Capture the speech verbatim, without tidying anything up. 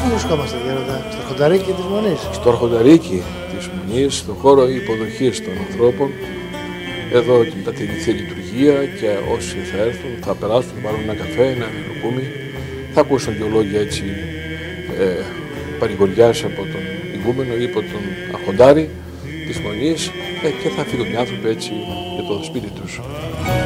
βρισκόμαστε, Γέροντα, στο αρχονταρίκι της Μονής? Στο αρχονταρίκι της Μονής, στο χώρο υποδοχής των ανθρώπων. Εδώ και μετά την Θεία Λειτουργία και όσοι θα έρθουν θα περάσουν, θα πάρουν ένα καφέ, ένα λουκούμι. Θα ακούσουν δύο λόγια έτσι ε, παρηγοριάς από τον ηγούμενο ή από τον αρχοντάρι της Μονής ε, και θα φύγουν οι άνθρωποι έτσι για το σπίτι τους.